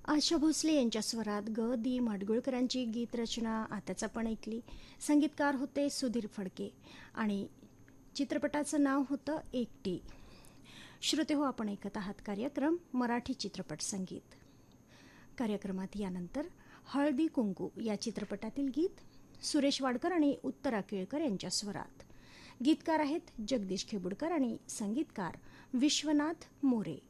आशा भोसले यांच्या स्वरात ग दी माडगुळकरांची गीतरचना आताच आपण ऐकली. संगीतकार होते सुधीर फडके आणि चित्रपटाचं नाव होतं एकटी. श्रोते हो, आपण ऐकत आहात कार्यक्रम मराठी चित्रपट संगीत. कार्यक्रमात यानंतर हळदी कुंकू या चित्रपटातील गीत सुरेश वाडकर आणि उत्तरा केळकर यांच्या स्वरात. गीतकार आहेत जगदीश खेबुडकर आणि संगीतकार विश्वनाथ मोरे.